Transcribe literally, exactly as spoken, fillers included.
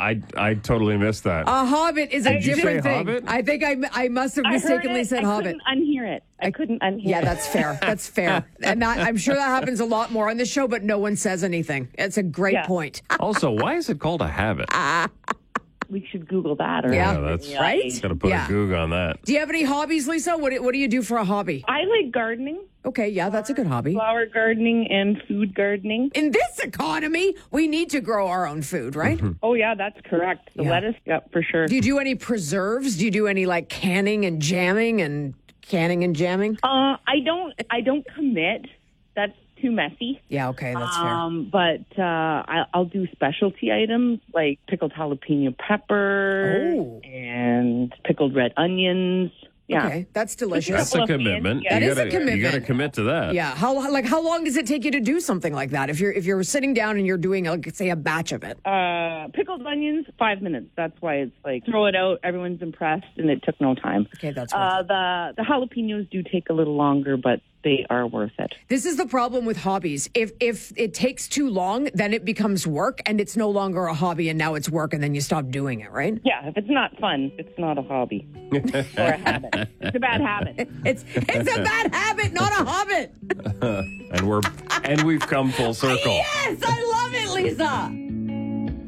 I I totally missed that. A hobbit is a Did you different say thing. hobbit? I think I, I must have I heard mistakenly it. said I hobbit. couldn't unhear it. I couldn't unhear Yeah, it. that's fair. That's fair. And that, I'm sure that happens a lot more on the show, but no one says anything. It's a great Yeah. point. Also, why is it called a habit? We should Google that. Or Yeah. Yeah, that's Right? Got to put Yeah. a Goog on that. Do you have any hobbies, Lisa? What do, what do you do for a hobby? I like gardening, Okay, yeah, that's a good hobby. flower gardening, and food gardening. In this economy, we need to grow our own food, right? Oh, yeah, that's correct. The Yeah. lettuce, yeah, for sure. Do you do any preserves? Do you do any like canning and jamming and canning and jamming? Uh, I don't. I don't commit. That's too messy. Yeah, okay, that's fair. Um, but uh, I, I'll do specialty items like pickled jalapeno pepper Oh. and pickled red onions. Yeah. Okay, that's delicious. That's a Couple of commitment. hands, yeah. You That is a gotta, You commitment. got to commit to that. Yeah, how like how long does it take you to do something like that? If you're if you're sitting down and you're doing like say a batch of it. Uh, pickled onions, five minutes. That's why it's like throw it out. Everyone's impressed, and it took no time. Okay, that's Uh, the the jalapenos do take a little longer, but they are worth it. This is the problem with hobbies. If if it takes too long, then it becomes work and it's no longer a hobby and now it's work and then you stop doing it, right? Yeah, if it's not fun, it's not a hobby or a habit. It's a bad habit. It's it's a bad habit, not a hobbit. And we're and we've come full circle. Yes, I love it, Lisa.